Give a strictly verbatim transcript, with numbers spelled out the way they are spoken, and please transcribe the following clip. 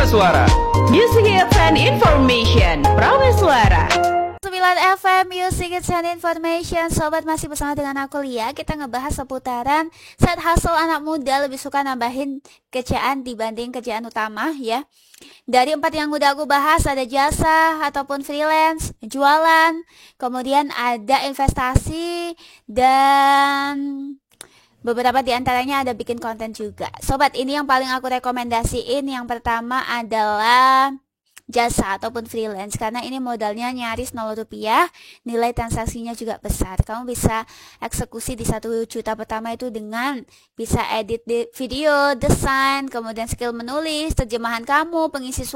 Suara. Music Hits and Information, Suara. sembilan F M Music Hits and Information. Sobat, masih bersama dengan aku Lia. Kita ngebahas seputaran side hustle anak muda lebih suka nambahin kerjaan dibanding kerjaan utama ya. Dari empat yang udah aku bahas, ada jasa ataupun freelance, jualan, kemudian ada investasi, dan beberapa diantaranya ada bikin konten juga. Sobat, ini yang paling aku rekomendasiin. Yang pertama adalah jasa ataupun freelance, karena ini modalnya nyaris nol rupiah, nilai transaksinya juga besar. Kamu bisa eksekusi di satu juta pertama itu dengan bisa edit video, desain, kemudian skill menulis, terjemahan kamu, pengisi suara